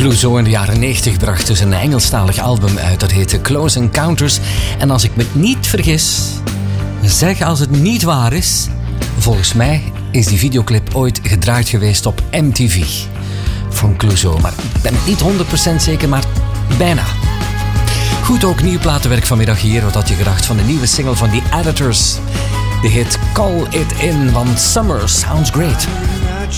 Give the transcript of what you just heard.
Clouseau in de jaren 90 bracht dus een Engelstalig album uit. Dat heette Close Encounters. En als ik me niet vergis, zeg als het niet waar is, volgens mij is die videoclip ooit gedraaid geweest op MTV van Clouseau. Maar ik ben het niet 100% zeker, maar bijna. Goed, ook nieuw platenwerk vanmiddag hier. Wat had je gedacht van de nieuwe single van The Editors? De hit Call It In, want Summer Sounds Great.